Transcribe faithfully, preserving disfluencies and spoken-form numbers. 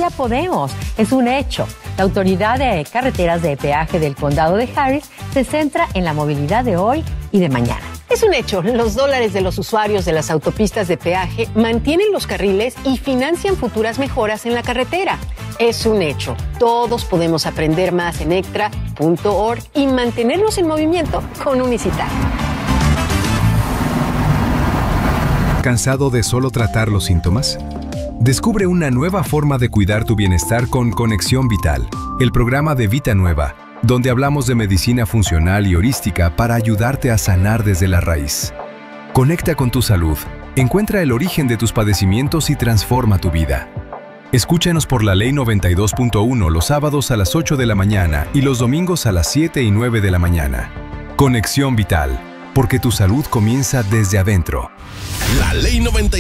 ya podemos, es un hecho. La Autoridad de Carreteras de Peaje del Condado de Harris se centra en la movilidad de hoy y de mañana. Es un hecho, los dólares de los usuarios de las autopistas de peaje mantienen los carriles y financian futuras mejoras en la carretera. Es un hecho, todos podemos aprender más en ectra punto org y mantenernos en movimiento con Unicita. ¿Cansado de solo tratar los síntomas? Descubre una nueva forma de cuidar tu bienestar con Conexión Vital, el programa de Vita Nueva, donde hablamos de medicina funcional y holística para ayudarte a sanar desde la raíz. Conecta con tu salud, encuentra el origen de tus padecimientos y transforma tu vida. Escúchanos por la Ley noventa y dos punto uno los sábados a las ocho de la mañana y los domingos a las siete y nueve de la mañana. Conexión Vital, porque tu salud comienza desde adentro. La Ley noventa